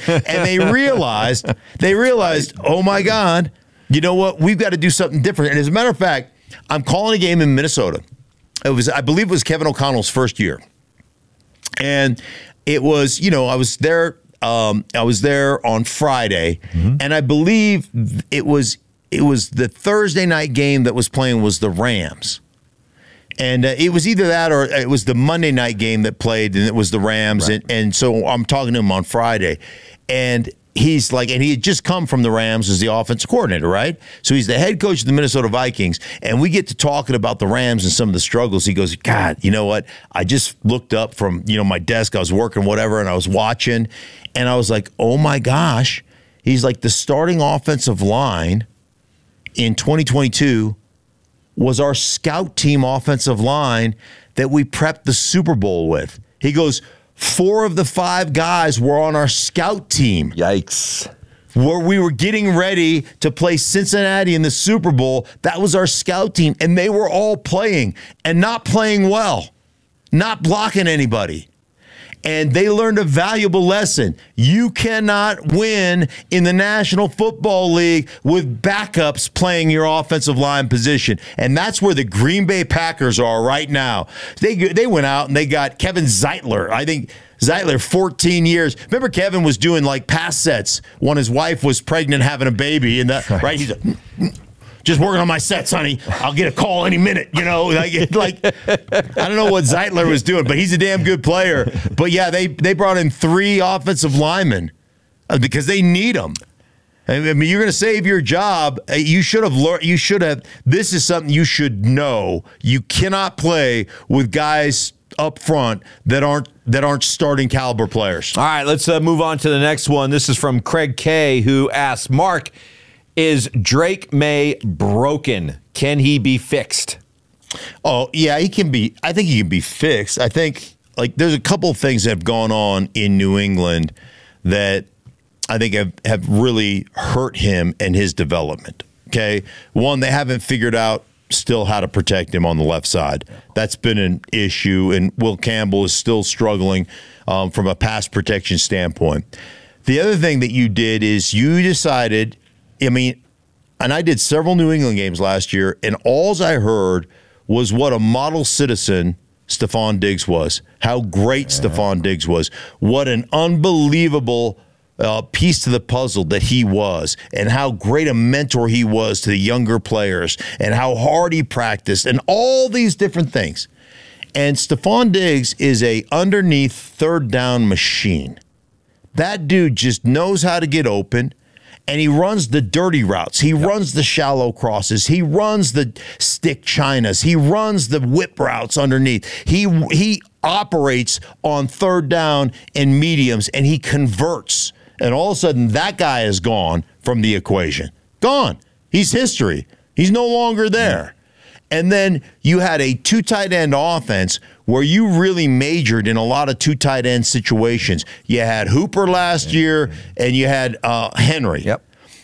And they realized, oh my God, you know what? We've got to do something different. And as a matter of fact, I'm calling a game in Minnesota. I believe it was Kevin O'Connell's first year. And it was, I was there on Friday, and I believe it was the Thursday night game that was playing was the Rams. And it was either that or it was the Monday night game that played, and it was the Rams. Right. And so I'm talking to him on Friday, and he's like, and he had just come from the Rams as the offensive coordinator, right? So he's the head coach of the Minnesota Vikings, and we get to talking about the Rams and some of the struggles. He goes, God, you know what? I just looked up from, my desk. I was working, whatever, and I was watching, and I was like, oh my gosh. He's like, the starting offensive line in 2022 was our scout team offensive line that we prepped the Super Bowl with. He goes, 4 of the 5 guys were on our scout team. Yikes. Where we were getting ready to play Cincinnati in the Super Bowl. That was our scout team, and they were all playing and not playing well, not blocking anybody. And they learned a valuable lesson. You cannot win in the National Football League with backups playing your offensive line position. And that's where the Green Bay Packers are right now. They went out and they got Kevin Zeitler. I think Zeitler, 14 years. Remember Kevin was doing like pass sets when his wife was pregnant having a baby. And that, right? He's like, just working on my sets, honey. I'll get a call any minute, like I don't know what Zeitler was doing, but he's a damn good player. But yeah, they brought in 3 offensive linemen because they need them. I mean, you're going to save your job. You should have learned. You should have. This is something you should know. You cannot play with guys up front that aren't starting caliber players. All right, let's move on to the next one. This is from Craig K, who asks, Mark, is Drake May broken? Can he be fixed? Oh, yeah, he can be. I think he can be fixed. I think there's a couple of things that have gone on in New England that I think have really hurt him and his development. Okay. One, they haven't figured out still how to protect him on the left side. That's been an issue, and Will Campbell is still struggling from a pass protection standpoint. The other thing that you did is you decided, and I did several New England games last year, and all I heard was what a model citizen Stephon Diggs was, how great Stephon Diggs was, what an unbelievable piece to the puzzle that he was, and how great a mentor he was to the younger players, and how hard he practiced, and all these different things. And Stephon Diggs is a underneath third down machine. That dude just knows how to get open, and he runs the dirty routes. He runs the shallow crosses. He runs the stick chinas. He runs the whip routes underneath. He operates on third down and mediums, and he converts. And all of a sudden, that guy is gone from the equation. Gone. He's history. He's no longer there. And then you had a 2 tight end offense where you really majored in a lot of 2 tight end situations. You had Hooper last year, and you had Henry. Yep.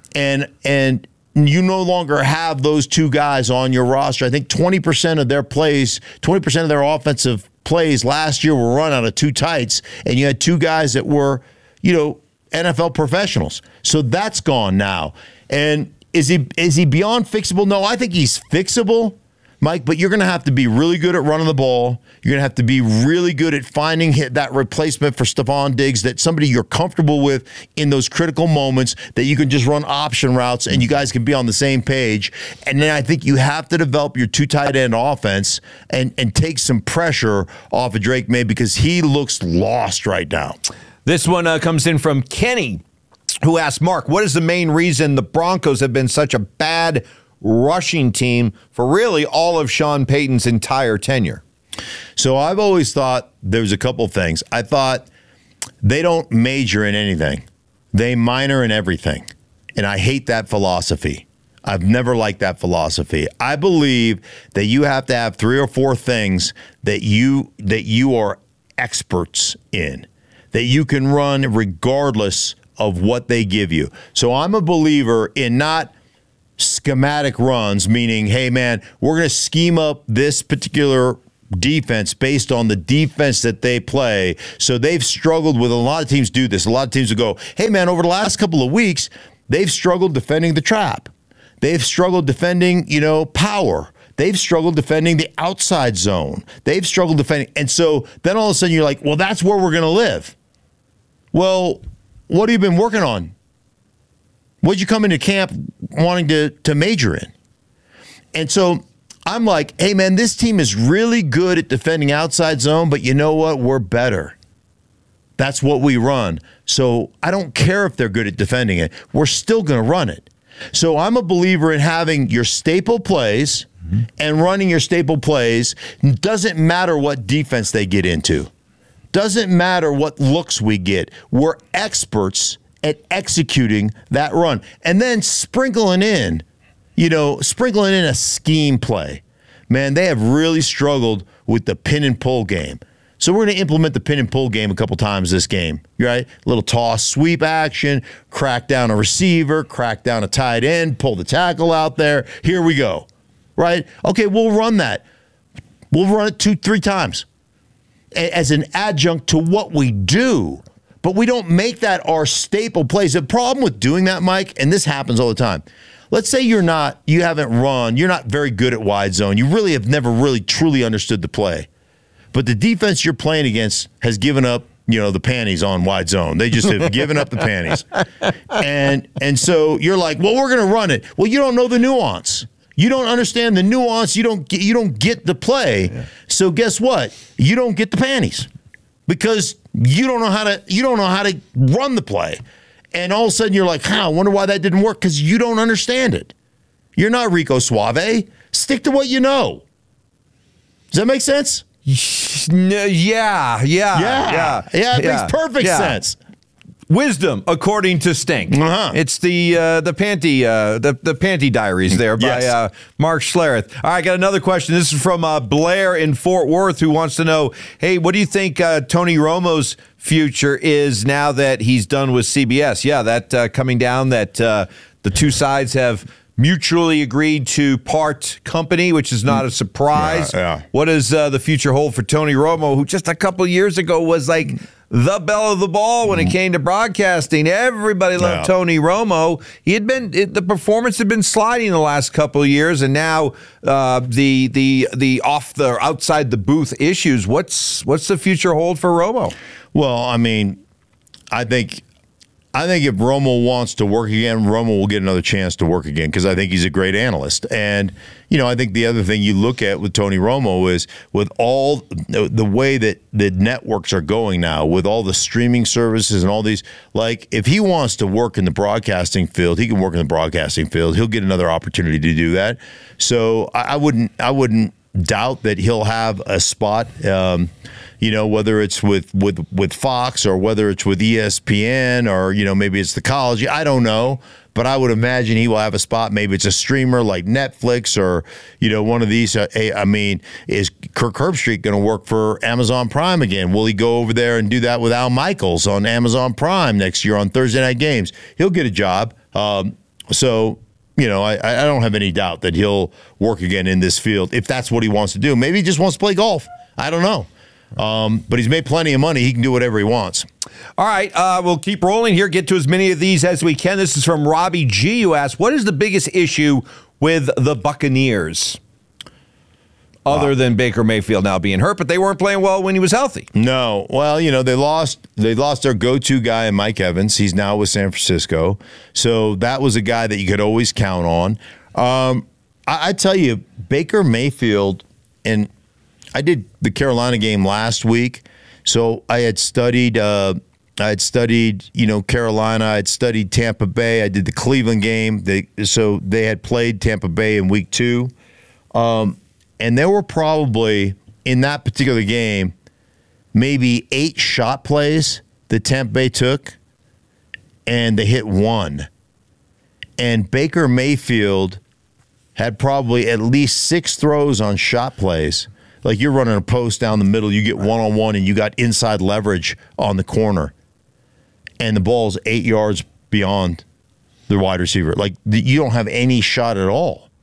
And you no longer have those 2 guys on your roster. I think 20% of their plays, 20% of their offensive plays last year were run out of 2 tights, and you had 2 guys that were, NFL professionals. So that's gone now. And is he beyond fixable? No, I think he's fixable, Mike, but you're going to have to be really good at running the ball. You're going to have to be really good at finding that replacement for Stephon Diggs, that somebody you're comfortable with in those critical moments, that you can just run option routes and you guys can be on the same page. And then I think you have to develop your 2 tight end offense and take some pressure off of Drake May, because he looks lost right now. This one comes in from Kenny, who asked, Mark, what is the main reason the Broncos have been such a bad rushing team for really all of Sean Payton's entire tenure? So I've always thought there was a couple things. I thought they don't major in anything. They minor in everything. And I hate that philosophy. I've never liked that philosophy. I believe that you have to have 3 or 4 things that you are experts in, that you can run regardless of what they give you. So I'm a believer in not schematic runs, meaning, hey, man, we're going to scheme up this particular defense based on the defense that they play. So they've struggled with, a lot of teams do this. A lot of teams will go, hey, man, over the last couple of weeks, they've struggled defending the trap. They've struggled defending, power. They've struggled defending the outside zone. They've struggled defending. And so then all of a sudden you're like, well, that's where we're going to live. Well, what have you been working on? What'd you come into camp wanting to major in? And so I'm like, hey, man, this team is really good at defending outside zone, but you know what? We're better. That's what we run. So I don't care if they're good at defending it. We're still going to run it. So I'm a believer in having your staple plays and running your staple plays. Doesn't matter what defense they get into. Doesn't matter what looks we get. We're experts at executing that run. And then sprinkling in a scheme play. Man, they have really struggled with the pin and pull game. So we're going to implement the pin and pull game a couple times this game, right? Little toss, sweep action, crack down a receiver, crack down a tight end, pull the tackle out there. Here we go, right? Okay, we'll run that. We'll run it 2-3 times as an adjunct to what we do. But we don't make that our staple plays. The problem with doing that, Mike, and this happens all the time. Let's say you're not very good at wide zone. You really have never really truly understood the play. But the defense you're playing against has given up, the panties on wide zone. They just have given up the panties. And so you're like, well, we're going to run it. Well, you don't know the nuance. You don't understand the nuance. You don't get the play. Yeah. So guess what? You don't get the panties because you don't know how to run the play. And all of a sudden you're like, I wonder why that didn't work, because you don't understand it. You're not Rico Suave. Stick to what you know. Does that make sense? Yeah. It makes perfect sense. Wisdom, according to Stink. It's the Panty Diaries there by Mark Schlereth. All right, I got another question. This is from Blair in Fort Worth, who wants to know, hey, what do you think Tony Romo's future is now that he's done with CBS? Yeah, that coming down that the two sides have mutually agreed to part company, which is not a surprise. What does the future hold for Tony Romo, who just a couple years ago was like the belle of the ball when it came to broadcasting? Everybody loved Tony Romo. The performance had been sliding the last couple of years, and now the outside the booth issues. What's the future hold for Romo? Well, I mean, I think if Romo wants to work again, Romo will get another chance to work again, because I think he's a great analyst. And, I think the other thing you look at with Tony Romo is with all the way that the networks are going now, with all the streaming services and all these, like, if he wants to work in the broadcasting field, he can work in the broadcasting field. He'll get another opportunity to do that. So I wouldn't doubt that he'll have a spot, whether it's with Fox or whether it's with ESPN or, maybe it's the college. I don't know. But I would imagine he will have a spot. Maybe it's a streamer like Netflix or, one of these. Is Kirk Herbstreit going to work for Amazon Prime again? Will he go over there and do that with Al Michaels on Amazon Prime next year on Thursday night games? He'll get a job. I don't have any doubt that he'll work again in this field if that's what he wants to do. Maybe he just wants to play golf. I don't know. But he's made plenty of money. He can do whatever he wants. All right, we'll keep rolling here, get to as many of these as we can. This is from Robbie G, who asks, what is the biggest issue with the Buccaneers? Other than Baker Mayfield now being hurt, but they weren't playing well when he was healthy. No. Well, they lost their go-to guy in Mike Evans. He's now with San Francisco. So that was a guy that you could always count on. I tell you, Baker Mayfield, and I did the Carolina game last week, so I had studied Carolina. I had studied Tampa Bay. I did the Cleveland game. So they had played Tampa Bay in week 2. And there were probably, in that particular game, maybe 8 shot plays that Tampa Bay took, and they hit 1. And Baker Mayfield had probably at least 6 throws on shot plays. Like, you're running a post down the middle, you get one-on-one, and you got inside leverage on the corner, and the ball's 8 yards beyond the wide receiver. Like, you don't have any shot at all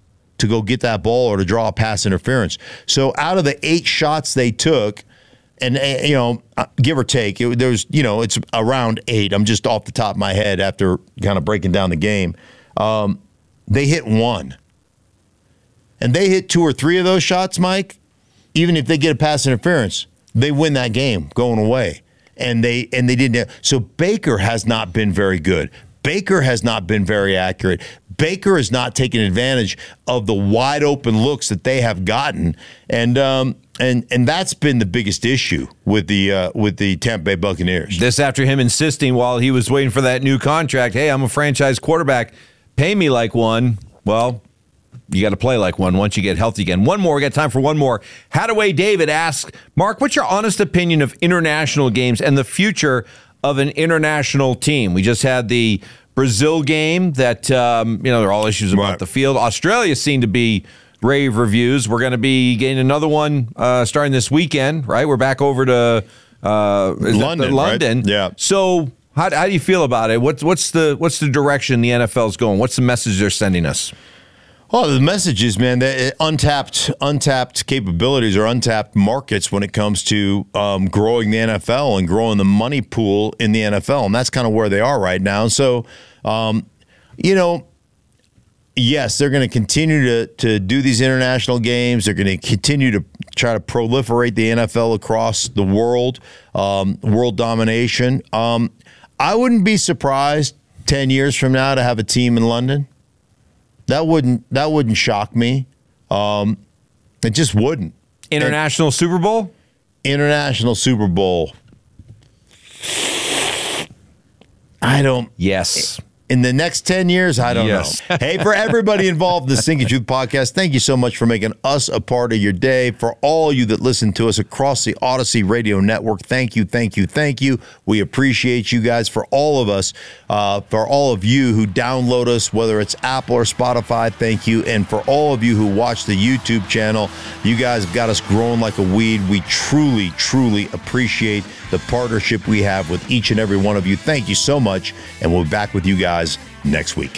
to go get that ball or to draw a pass interference. So out of the 8 shots they took, and give or take, it's around 8. I'm just off the top of my head after kind of breaking down the game. They hit 1. And they hit 2 or 3 of those shots, Mike. Even if they get a pass interference, they win that game going away. And they didn't. So Baker has not been very good. Baker has not been very accurate. Baker has not taken advantage of the wide open looks that they have gotten, and that's been the biggest issue with the Tampa Bay Buccaneers. This after him insisting while he was waiting for that new contract, hey, I'm a franchise quarterback, pay me like one. Well, you got to play like one once you get healthy again. One more. We got time for one more. Hadaway David asks, Mark, what's your honest opinion of international games and the future of an international team? We just had the Brazil game that, there are all issues about the field. Australia seemed to be rave reviews. We're going to be getting another one starting this weekend, right? We're back over to London. Right? Yeah. So how do you feel about it? What's the direction the NFL's going? What's the message they're sending us? Oh, the message is, man, that untapped capabilities or untapped markets when it comes to growing the NFL and growing the money pool in the NFL. And that's kind of where they are right now. So, yes, they're going to continue to do these international games. They're going to continue to try to proliferate the NFL across the world, world domination. I wouldn't be surprised 10 years from now to have a team in London. That wouldn't shock me. It just wouldn't. International Super Bowl? International Super Bowl. I don't. Yes. In the next 10 years, I don't know. Hey, for everybody involved in the Sinking Truth podcast, thank you so much for making us a part of your day. For all you that listen to us across the Odyssey Radio Network, thank you, thank you, thank you. We appreciate you guys. For all of us, for all of you who download us, whether it's Apple or Spotify, thank you. And for all of you who watch the YouTube channel, you guys have got us growing like a weed. We truly, truly appreciate the partnership we have with each and every one of you. Thank you so much, and we'll be back with you guys next week.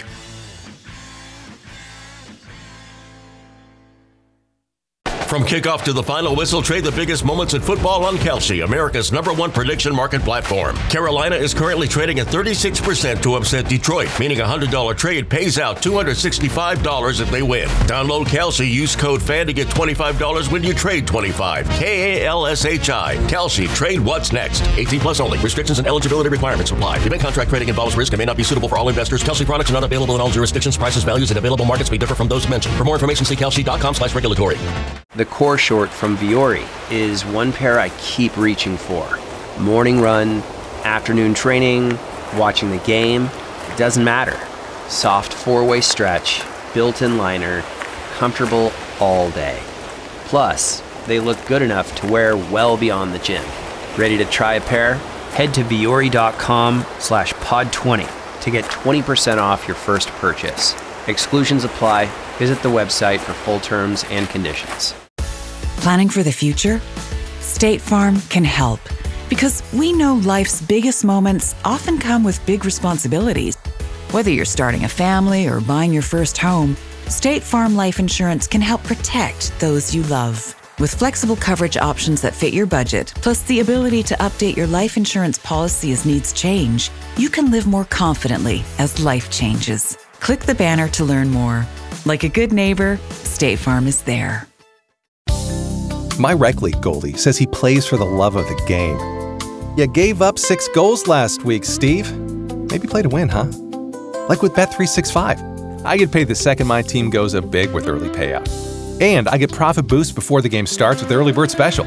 From kickoff to the final whistle, trade the biggest moments in football on Kalshi, America's #1 prediction market platform. Carolina is currently trading at 36% to upset Detroit, meaning a $100 trade pays out $265 if they win. Download Kalshi, use code FAN to get $25 when you trade $25. KALSHI. Kalshi, trade what's next. 18 plus only. Restrictions and eligibility requirements apply. Event contract trading involves risk and may not be suitable for all investors. Kalshi products are not available in all jurisdictions. Prices, values, and available markets may differ from those mentioned. For more information, see kalshi.com/regulatory. The core short from Viore is one pair I keep reaching for. Morning run, afternoon training, watching the game, it doesn't matter. Soft four-way stretch, built-in liner, comfortable all day. Plus, they look good enough to wear well beyond the gym. Ready to try a pair? Head to Viore.com/pod20 to get 20% off your first purchase. Exclusions apply. Visit the website for full terms and conditions. Planning for the future? State Farm can help, because we know life's biggest moments often come with big responsibilities. Whether you're starting a family or buying your first home, State Farm Life Insurance can help protect those you love. With flexible coverage options that fit your budget, plus the ability to update your life insurance policy as needs change, you can live more confidently as life changes. Click the banner to learn more. Like a good neighbor, State Farm is there. My rec league goalie says he plays for the love of the game. You gave up 6 goals last week, Steve. Maybe play to win, huh? Like with Bet365. I get paid the second my team goes up big with early payout. And I get profit boost before the game starts with Early Bird Special.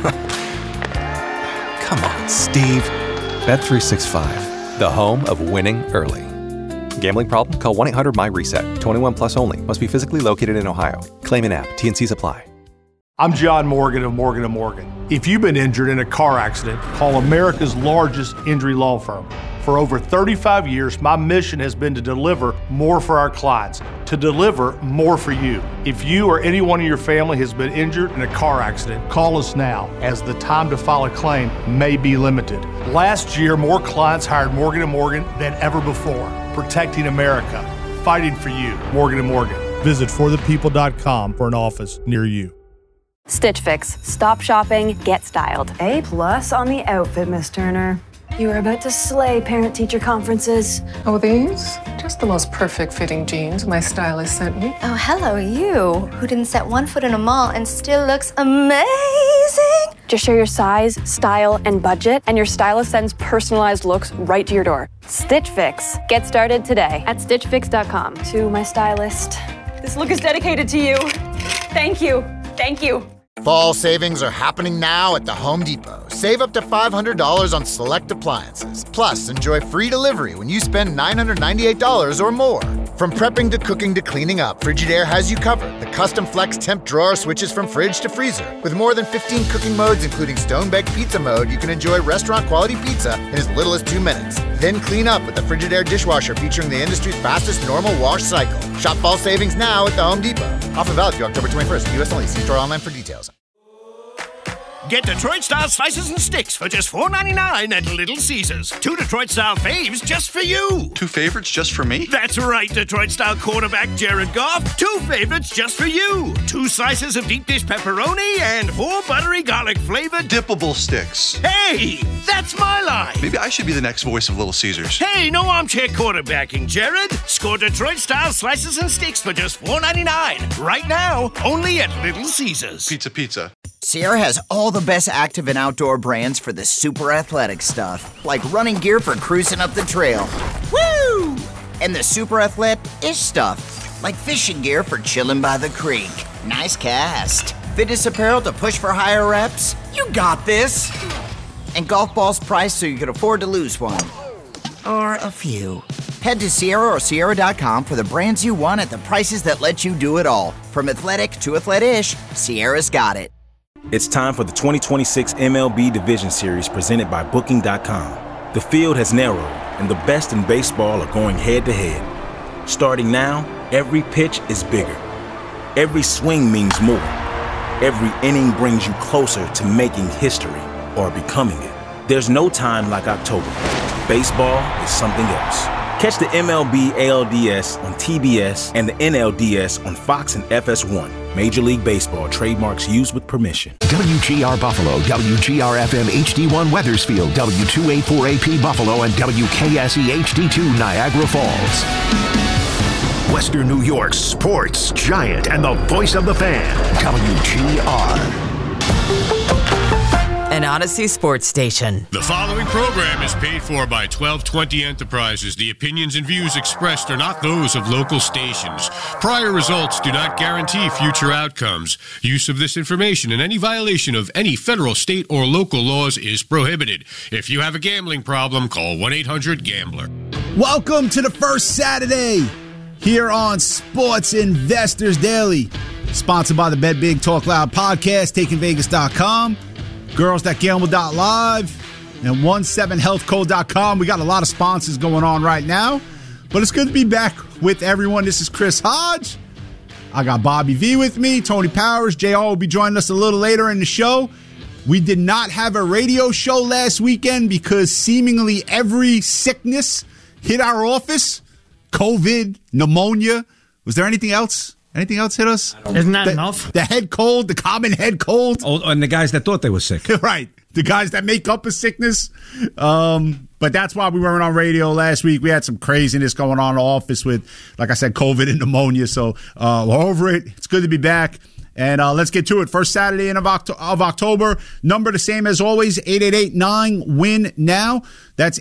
Come on, Steve. Bet365, the home of winning early. Gambling problem? Call 1-800-MY-RESET. 21 plus only. Must be physically located in Ohio. Claim and app. T&Cs apply. I'm John Morgan of Morgan & Morgan. If you've been injured in a car accident, call America's largest injury law firm. For over 35 years, my mission has been to deliver more for our clients, to deliver more for you. If you or anyone in your family has been injured in a car accident, call us now, as the time to file a claim may be limited. Last year, more clients hired Morgan & Morgan than ever before, protecting America, fighting for you. Morgan & Morgan. Visit forthepeople.com for an office near you. Stitch Fix. Stop shopping, get styled. A+ on the outfit, Miss Turner. You are about to slay parent-teacher conferences. Oh, these? Just the most perfect fitting jeans my stylist sent me. Oh, hello, you, who didn't set one foot in a mall and still looks amazing. Just share your size, style, and budget, and your stylist sends personalized looks right to your door. Stitch Fix. Get started today at stitchfix.com. To my stylist, this look is dedicated to you. Thank you. Thank you. Fall savings are happening now at the Home Depot. Save up to $500 on select appliances. Plus, enjoy free delivery when you spend $998 or more. From prepping to cooking to cleaning up, Frigidaire has you covered. The custom flex temp drawer switches from fridge to freezer. With more than 15 cooking modes, including stone-baked pizza mode, you can enjoy restaurant-quality pizza in as little as 2 minutes. Then clean up with the Frigidaire dishwasher featuring the industry's fastest normal wash cycle. Shop fall savings now at the Home Depot. Offer valid through October 21st. U.S. only. See store online for details. Get Detroit-style slices and sticks for just $4.99 at Little Caesars. 2 Detroit-style faves just for you. 2 favorites just for me? That's right, Detroit-style quarterback Jared Goff. 2 favorites just for you. 2 slices of deep dish pepperoni and 4 buttery garlic-flavored dippable sticks. Hey, that's my line. Maybe I should be the next voice of Little Caesars. Hey, no armchair quarterbacking, Jared. Score Detroit-style slices and sticks for just $4.99. Right now, only at Little Caesars. Pizza. Sierra has all the best active and outdoor brands for the super athletic stuff, like running gear for cruising up the trail. Woo! And the super athletic-ish stuff, like fishing gear for chilling by the creek. Nice cast. Fitness apparel to push for higher reps. You got this. And golf balls priced so you can afford to lose one. Or a few. Head to Sierra or Sierra.com for the brands you want at the prices that let you do it all. From athletic to athletic-ish, Sierra's got it. It's time for the 2026 MLB Division Series presented by Booking.com. The field has narrowed, and the best in baseball are going head-to-head. Starting now, every pitch is bigger. Every swing means more. Every inning brings you closer to making history or becoming it. There's no time like October. Baseball is something else. Catch the MLB ALDS on TBS and the NLDS on Fox and FS1. Major League Baseball trademarks used with permission. WGR Buffalo, WGR-FM HD1 Weathersfield, W284AP Buffalo, and WKSE HD2 Niagara Falls. Western New York's sports giant and the voice of the fan, WGR. An Odyssey sports station. The following program is paid for by 1220 Enterprises. The opinions and views expressed are not those of local stations. Prior results do not guarantee future outcomes. Use of this information and any violation of any federal, state, or local laws is prohibited. If you have a gambling problem, call 1-800-GAMBLER. Welcome to the first Saturday here on Sports Investors Daily. Sponsored by the Bet Big Talk Loud podcast, TakingVegas.com. Girls.gamble.live and 17healthcode.com. We got a lot of sponsors going on right now, but it's good to be back with everyone. This is Chris Hodge. I got Bobby V with me, Tony Powers. JR will be joining us a little later in the show. We did not have a radio show last weekend because seemingly every sickness hit our office. COVID, pneumonia. Was there anything else? Anything else hit us? Isn't that enough? The head cold, the common head cold. Oh, and the guys that thought they were sick. Right. The guys that make up a sickness. But that's why we weren't on radio last week. We had some craziness going on in the office with, like I said, COVID and pneumonia. So we're over it. It's good to be back. And let's get to it. First Saturday of October. Number the same as always, 888-9-WIN-NOW. That's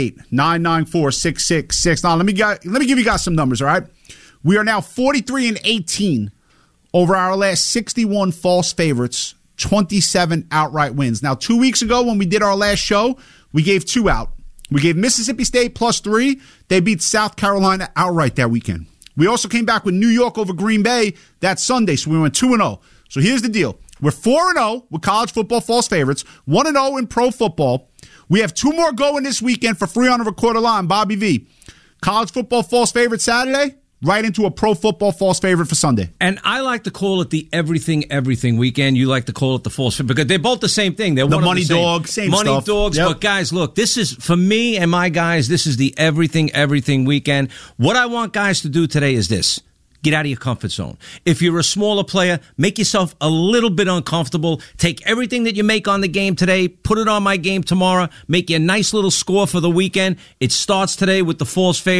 888-994-6669. Let me give you guys some numbers, all right? We are now 43-18 over our last 61 false favorites, 27 outright wins. Now, 2 weeks ago when we did our last show, we gave 2 out. We gave Mississippi State +3. They beat South Carolina outright that weekend. We also came back with New York over Green Bay that Sunday, so we went 2-0. So here's the deal. We're 4-0 with college football false favorites, 1-0 in pro football. We have 2 more going this weekend for free on a recorded line. Bobby V. College football false favorite Saturday. Right into a pro football false favorite for Sunday. And I like to call it the everything weekend. You like to call it the false favorite because they're both the same thing. They're the one money of the same. dog, same money stuff. Dogs. Yep. But guys, look, this is for me and my guys. This is the everything weekend. What I want guys to do today is this: get out of your comfort zone. If you're a smaller player, make yourself a little bit uncomfortable. Take everything that you make on the game today, put it on my game tomorrow, make you a nice little score for the weekend. It starts today with the false favorite.